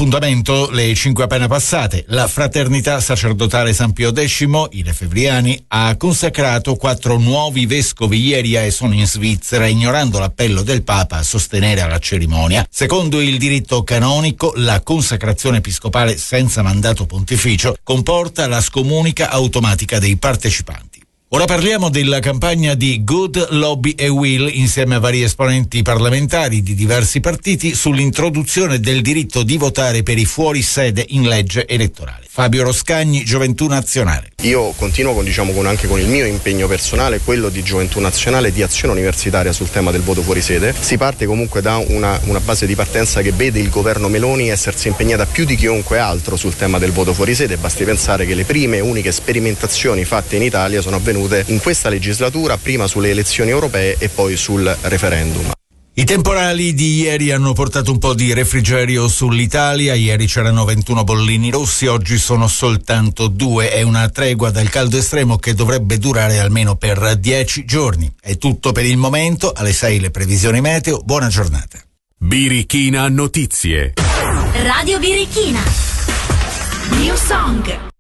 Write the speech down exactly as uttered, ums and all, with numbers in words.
L'appuntamento le cinque appena passate. La Fraternità Sacerdotale San Pio X, i Lefebvriani, ha consacrato quattro nuovi vescovi ieri a Essone in Svizzera, ignorando l'appello del Papa a sostenere la cerimonia. Secondo il diritto canonico, la consacrazione episcopale senza mandato pontificio comporta la scomunica automatica dei partecipanti. Ora parliamo della campagna di Good, Lobby e Will insieme a vari esponenti parlamentari di diversi partiti sull'introduzione del diritto di votare per i fuorisede in legge elettorale. Fabio Roscagni, Gioventù Nazionale. Io continuo con, diciamo, con anche con il mio impegno personale, quello di Gioventù Nazionale, di azione universitaria sul tema del voto fuori sede. Si parte comunque da una, una base di partenza che vede il governo Meloni essersi impegnata più di chiunque altro sul tema del voto fuori sede. Basti pensare che le prime e uniche sperimentazioni fatte in Italia sono avvenute in questa legislatura, prima sulle elezioni europee e poi sul referendum. I temporali di ieri hanno portato un po' di refrigerio sull'Italia. Ieri c'erano ventuno bollini rossi, oggi sono soltanto due. È una tregua dal caldo estremo che dovrebbe durare almeno per dieci giorni. È tutto per il momento. Alle sei le previsioni meteo. Buona giornata. Birichina Notizie. Radio Birichina. New Song.